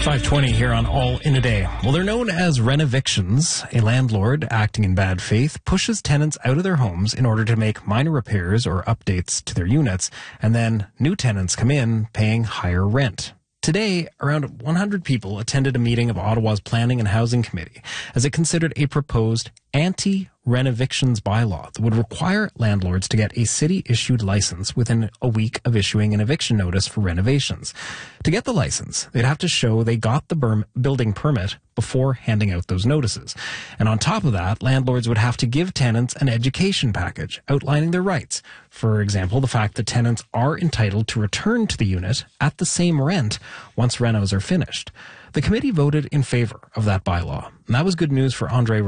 5:20 here on All in a Day. Well, they're known as renovictions. A landlord acting in bad faith pushes tenants out of their homes in order to make minor repairs or updates to their units, and then new tenants come in paying higher rent. Today, around 100 people attended a meeting of Ottawa's Planning and Housing Committee as it considered a proposed anti-renovictions bylaw that would require landlords to get a city-issued license within a week of issuing an eviction notice for renovations. To get the license, they'd have to show they got the building permit before handing out those notices. And on top of that, landlords would have to give tenants an education package outlining their rights. For example, the fact that tenants are entitled to return to the unit at the same rent once renos are finished. The committee voted in favor of that bylaw, and that was good news for Andre